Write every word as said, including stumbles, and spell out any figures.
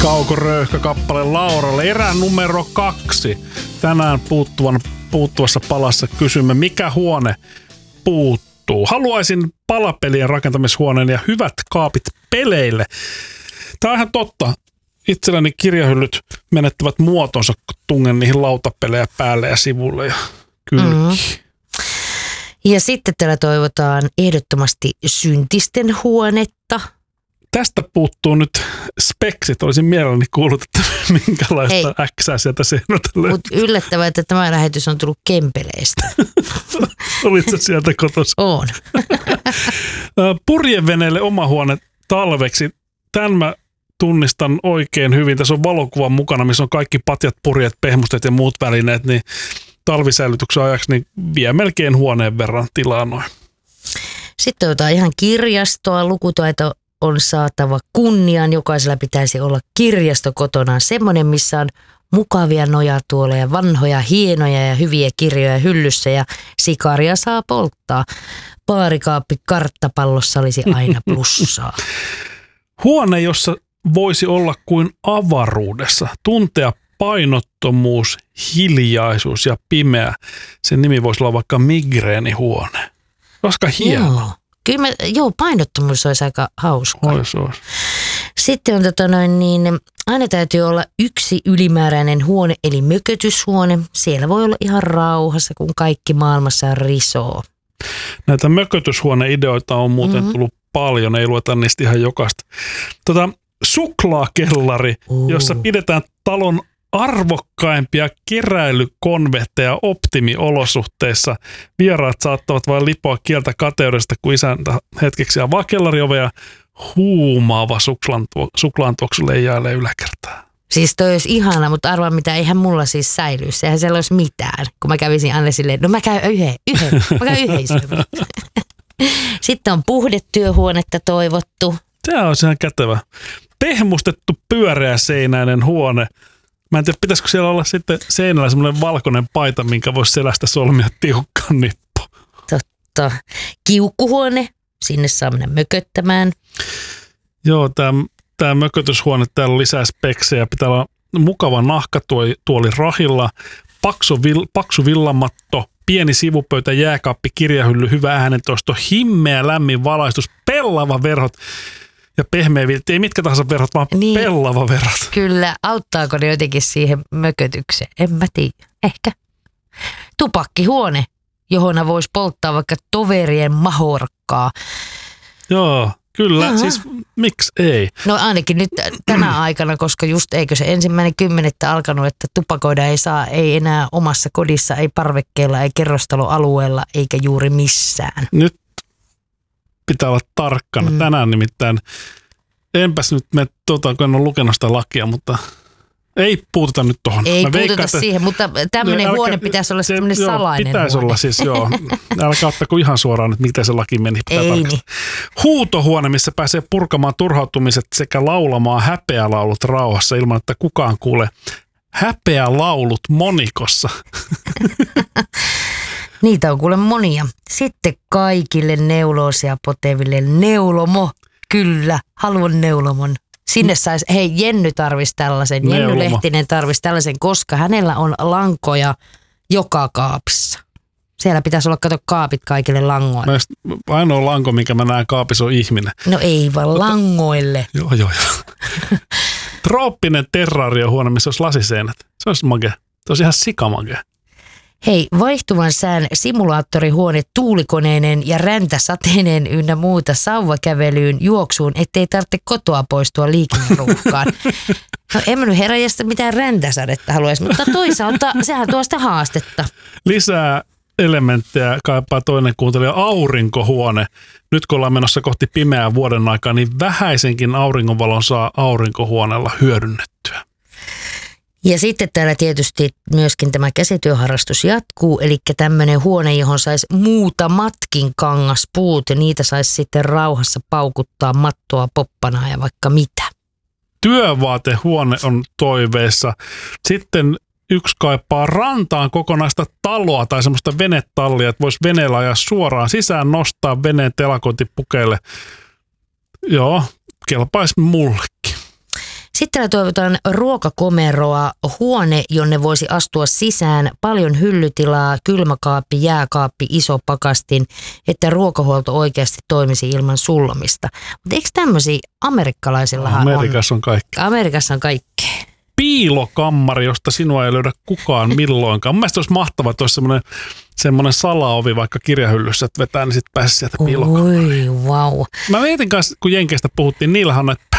Kaukoröyhkä-kappale Lauralle. Erä numero kaksi. Tänään puuttuvan, puuttuvassa palassa kysymme, mikä huone puuttuu. Haluaisin palapelien rakentamishuoneen ja hyvät kaapit peleille. Tämä on ihan totta. Itselläni kirjahyllyt menettävät muotonsa, kun tungen niihin lautapelejä päälle ja sivulle ja kylkiin. Mm. Ja sitten täällä toivotaan ehdottomasti syntisten huonetta. Tästä puuttuu nyt speksit. Olisin mielelläni kuullut, että minkälaista äksää sieltä seinältä löytyy. Mutta yllättävää, että tämä lähetys on tullut Kempeleistä. Olitko sieltä kotossa? On. Purjeveneelle oma huone talveksi. Tämän mä tunnistan oikein hyvin. Tässä on valokuva mukana, missä on kaikki patjat, purjeet, pehmustet ja muut välineet. Niin talvisäilytyksen ajaksi niin vie melkein huoneen verran tilaa noin. Sitten otetaan ihan kirjastoa. Lukutaito on saatava kunniaan. Jokaisella pitäisi olla kirjasto kotonaan. Semmoinen, missä on mukavia nojatuoleja, vanhoja, hienoja ja hyviä kirjoja hyllyssä ja sikaria saa polttaa. Baarikaappi karttapallossa olisi aina plussaa. Huone, jossa voisi olla kuin avaruudessa. Tuntea painottomuus, hiljaisuus ja pimeä. Sen nimi voisi olla vaikka migreenihuone. Koska hieno. Joo. Kyllä mä, joo, painottomuus olisi aika hauska. Ois, ois. Sitten on tota noin niin, aina täytyy olla yksi ylimääräinen huone, eli mökötyshuone. Siellä voi olla ihan rauhassa, kun kaikki maailmassa risoo. Näitä mökötyshuoneideoita on muuten mm-hmm. tullut paljon, ei lueta niistä ihan jokaista. Tota, suklaakellari, uh. jossa pidetään talon arvokkaimpia keräilykonvehteja optimiolosuhteissa. Vieraat saattavat vain lipoa kieltä kateudesta, kun isäntä hetkeksi avaa kellariovea ja huumaava suklaantuoksu leijailee yläkertaa. Siis toi olisi ihana, mutta arvaa mitä, eihän mulla siis säilyisi. Sehän siellä olisi mitään, kun mä kävisin aina silleen, no mä käyn yhden, yhden, mä käyn yhden syömään. Sitten on puhdetyöhuonetta toivottu. Tämä on ihan kätevä. Pehmustettu pyöreä seinäinen huone. Mä en tiedä, pitäisikö siellä olla sitten seinällä semmoinen valkoinen paita, minkä voisi selästä solmia tiukkaan nippu. Totta. Kiukkuhuone, sinne saa mennä mököttämään. Joo, tämä, tämä mökötyshuone, täällä on lisää speksejä. Pitää olla mukava nahkatuoli rahilla, paksu, vil, paksu villamatto, pieni sivupöytä, jääkaappi, kirjahylly, hyvä äänentoisto, himmeä lämmin valaistus, pellava verhot. Ja pehmeä viltti, ei mitkä tahansa verrat, vaan niin, pellava verrat. Kyllä, auttaako ne jotenkin siihen mökötykseen? En mä tiedä, ehkä. Tupakkihuone, johon voisi polttaa vaikka toverien mahorkkaa. Joo, kyllä, Jaha. Siis miksi ei? No ainakin nyt tänä aikana, koska just eikö se ensimmäinen kymmenettä alkanut, että tupakoida ei saa, ei enää omassa kodissa, ei parvekkeella, ei kerrostaloalueella, eikä juuri missään. Nyt pitää olla tarkkana. Mm. Tänään nimittäin, enpäs nyt me, tuota, kun en ole lukenut sitä lakia, mutta ei puututa nyt tuohon. Ei mä puututa veikkaan, siihen, mutta tämmöinen älkä, huone pitäisi olla semmoinen joo, salainen pitäisi huone. olla siis, joo. Älkää ottako ihan suoraan nyt, miten se laki meni. Pitää ei niin. Huutohuone, missä pääsee purkamaan turhautumiset sekä laulamaan häpeälaulut rauhassa ilman, että kukaan kuulee häpeälaulut monikossa. Niitä on kuule monia. Sitten kaikille neuloosia poteville neulomo. Kyllä, haluan neulomon. Sinne saisi, hei Jenny tarvisi tällaisen, Neulomo. Jenny Lehtinen tarvisi tällaisen, koska hänellä on lankoja joka kaapissa. Siellä pitäisi olla, kato, kaapit kaikille langoille. Ainoa lanko, minkä mä näen kaapissa, on ihminen. No ei vaan Mutta, langoille. Joo, joo, joo. Trooppinen terraariohuone, missä olisi lasiseinät. Se olisi makea. Se olisi ihan sikamake. Hei, vaihtuvan sään simulaattorihuone tuulikoneineen ja räntäsateineen ynnä muuta sauvakävelyyn, juoksuun, ettei tarvitse kotoa poistua liikenneruuhkaan. No en mä nyt heräjästä mitään räntäsadetta haluaisi, mutta toisaalta sehän tuo sitä haastetta. Lisää elementtejä kaipaa toinen kuuntelija, aurinkohuone. Nyt kun ollaan menossa kohti pimeää vuoden aikaa, niin vähäisenkin auringonvalon saa aurinkohuoneella hyödynnettyä. Ja sitten täällä tietysti myöskin tämä käsityöharrastus jatkuu, eli tämmöinen huone, johon saisi muutamatkin kangaspuut ja niitä saisi sitten rauhassa paukuttaa mattoa, poppanaa ja vaikka mitä. Työvaatehuone on toiveessa. Sitten yksi kaipaa rantaan kokonaista taloa tai semmoista venetallia, että voisi veneellä ajaa suoraan sisään, nostaa veneen telakointipukeille. Joo, kelpaisi mullekin. Sitten toivotaan ruokakomeroa, huone, jonne voisi astua sisään, paljon hyllytilaa, kylmäkaappi, jääkaappi, iso pakastin, että ruokahuolto oikeasti toimisi ilman sullomista. Mutta eikö tämmöisiä amerikkalaisillahan Amerikassa on kaikki. Amerikassa on kaikkea. Piilokammari, josta sinua ei löydä kukaan milloinkaan. Mun mielestä olisi mahtavaa, että olisi semmoinen, semmoinen salaovi vaikka kirjahyllyssä, että vetää, niin sitten pääsisi sieltä piilokammariin. Oi, wow. Mä mietin kanssa, kun Jenkeistä puhuttiin, niillähän on näitä